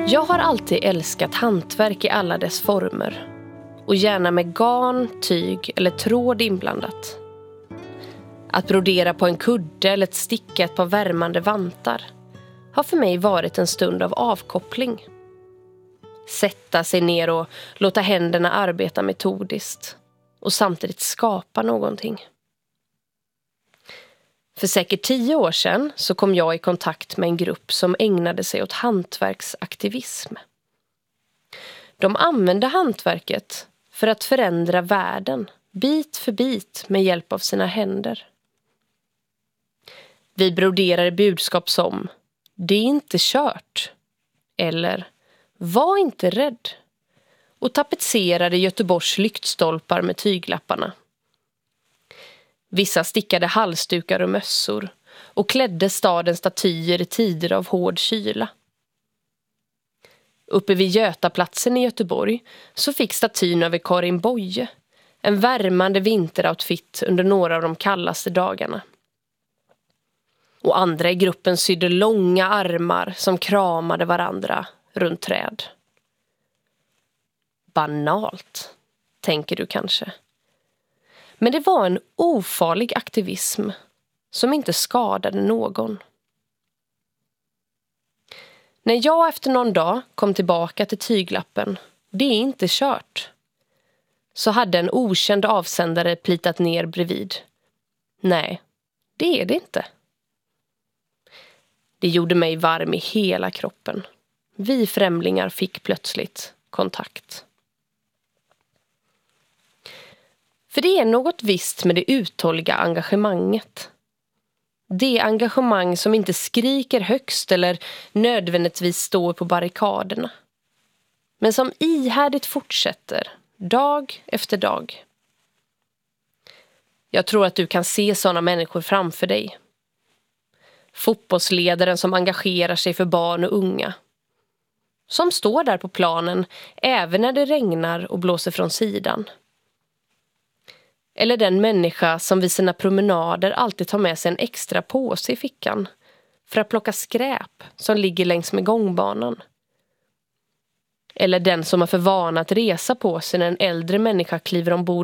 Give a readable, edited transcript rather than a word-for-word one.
Jag har alltid älskat hantverk i alla dess former. Och gärna med garn, tyg eller tråd inblandat. Att brodera på en kudde eller att sticka ett par värmande vantar har för mig varit en stund av avkoppling. Sätta sig ner och låta händerna arbeta metodiskt och samtidigt skapa någonting. För säkert 10 år sedan så kom jag i kontakt med en grupp som ägnade sig åt hantverksaktivism. De använde hantverket för att förändra världen bit för bit med hjälp av sina händer. Vi broderade budskap som "Det är inte kört" eller "Var inte rädd" och tapetserade Göteborgs lyktstolpar med tyglapparna. Vissa stickade halsdukar och mössor och klädde stadens statyer i tider av hård kyla. Uppe vid Götaplatsen i Göteborg så fick statyn över Karin Boye en värmande vinteroutfit under några av de kallaste dagarna. Och andra i gruppen sydde långa armar som kramade varandra runt träd. Banalt, tänker du kanske. Men det var en ofarlig aktivism som inte skadade någon. När jag efter någon dag kom tillbaka till tyglappen "Det är inte kört", så hade en okänd avsändare plitat ner bredvid. "Nej, det är det inte." Det gjorde mig varm i hela kroppen. Vi främlingar fick plötsligt kontakt. För det är något visst med det uthålliga engagemanget. Det engagemang som inte skriker högst eller nödvändigtvis står på barrikaderna. Men som ihärdigt fortsätter, dag efter dag. Jag tror att du kan se sådana människor framför dig. Fotbollsledaren som engagerar sig för barn och unga. Som står där på planen även när det regnar och blåser från sidan. Eller den människa som vid sina promenader alltid tar med sig en extra påse i fickan för att plocka skräp som ligger längs med gångbanan. Eller den som har för vana att resa på sig när en äldre människa kliver ombord